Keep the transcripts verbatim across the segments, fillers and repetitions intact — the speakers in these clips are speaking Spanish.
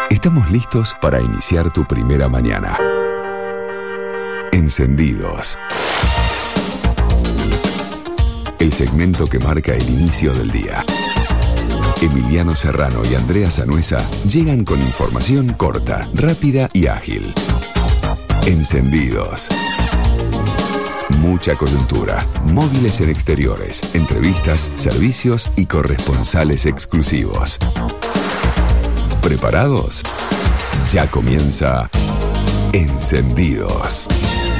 Estamos listos para iniciar tu primera mañana. Encendidos. El segmento que marca el inicio del día. Emiliano Serrano y Andrea Sanuesa llegan con información corta, rápida y ágil. Encendidos. Mucha coyuntura, móviles en exteriores, entrevistas, servicios y corresponsales exclusivos. ¿Preparados? Ya comienza Encendidos.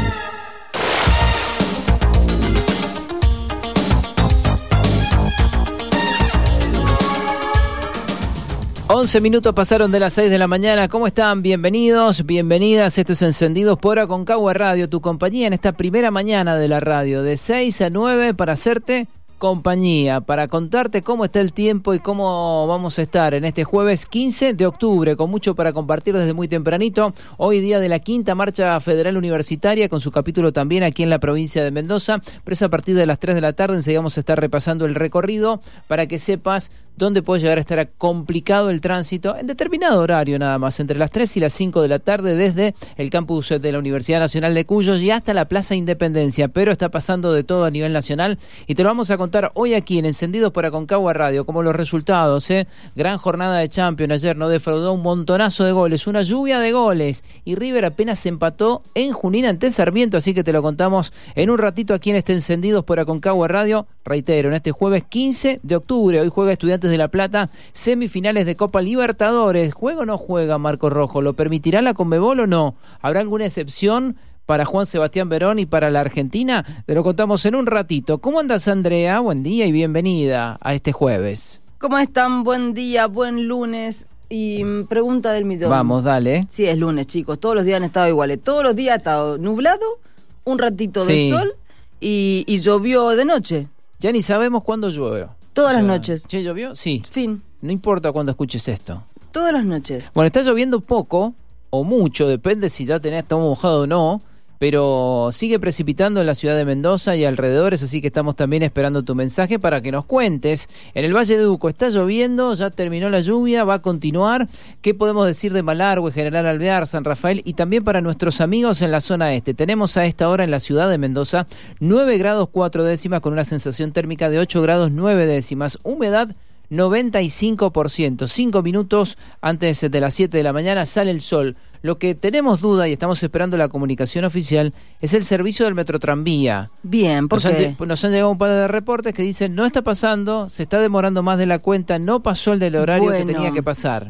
once minutos pasaron de las seis de la mañana. ¿Cómo están? Bienvenidos, bienvenidas. Esto es Encendidos por Aconcagua Radio, tu compañía en esta primera mañana de la radio, de seis a nueve, para hacerte compañía, para contarte cómo está el tiempo y cómo vamos a estar en este jueves quince de octubre, con mucho para compartir desde muy tempranito. Hoy día de la quinta marcha federal universitaria, con su capítulo también aquí en la provincia de Mendoza. Pero es a partir de las tres de la tarde, enseguida vamos a estar repasando el recorrido para que sepas dónde puede llegar a estar complicado el tránsito en determinado horario nada más, entre las tres y las cinco de la tarde, desde el campus de la Universidad Nacional de Cuyo y hasta la Plaza Independencia, pero está pasando de todo a nivel nacional y te lo vamos a contar hoy aquí en Encendidos por Aconcagua Radio, como los resultados, ¿eh? Gran jornada de Champions ayer, no defraudó un montonazo de goles, una lluvia de goles, y River apenas empató en Junín ante Sarmiento, así que te lo contamos en un ratito aquí en este Encendidos por Aconcagua Radio. Reitero, en este jueves quince de octubre, hoy juega Estudiantes de La Plata, semifinales de Copa Libertadores. ¿Juega o no juega Marco Rojo? ¿Lo permitirá la Conmebol o no? ¿Habrá alguna excepción para Juan Sebastián Verón y para la Argentina? Te lo contamos en un ratito. ¿Cómo andas, Andrea? Buen día y bienvenida a este jueves. ¿Cómo están? Buen día, buen lunes. Y pregunta del millón. Vamos, dale. Sí, es lunes, chicos. Todos los días han estado iguales. Todos los días ha estado nublado, un ratito de Sí. sol y, y llovió de noche. Ya ni sabemos cuándo llueve. Todas O sea, las noches. ¿Che, llovió? Sí. Fin. No importa cuándo escuches esto. Todas las noches. Bueno, está lloviendo poco o mucho, depende si ya tenés todo mojado o no, pero sigue precipitando en la ciudad de Mendoza y alrededores, así que estamos también esperando tu mensaje para que nos cuentes. En el Valle de Uco está lloviendo, ya terminó la lluvia, va a continuar. ¿Qué podemos decir de Malargüe, General Alvear, San Rafael y también para nuestros amigos en la zona este? Tenemos a esta hora en la ciudad de Mendoza nueve grados cuatro décimas con una sensación térmica de ocho grados nueve décimas, humedad noventa y cinco por ciento. Cinco minutos antes de las siete de la mañana sale el sol. Lo que tenemos duda y estamos esperando la comunicación oficial es el servicio del Metrotranvía. Bien, ¿por Nos han, qué? lle- nos han llegado un par de reportes que dicen no está pasando, se está demorando más de la cuenta, no pasó el del horario Bueno. que tenía que pasar.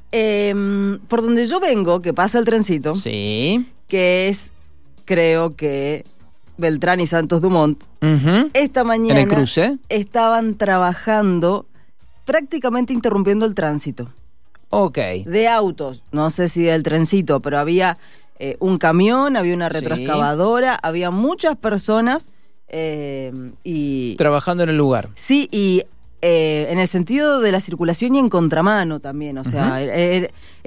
Eh, por donde yo vengo, que pasa el trencito, Sí. que es, creo que, Beltrán y Santos Dumont, Ujú. esta mañana En el cruce. estaban trabajando, prácticamente interrumpiendo el tránsito. Ok. De autos, no sé si del trencito, pero había eh, un camión, había una Sí. retroexcavadora, había muchas personas eh, y Trabajando en el lugar. sí, y eh, en el sentido de la circulación y en contramano también, o sea, Ujú. er- er-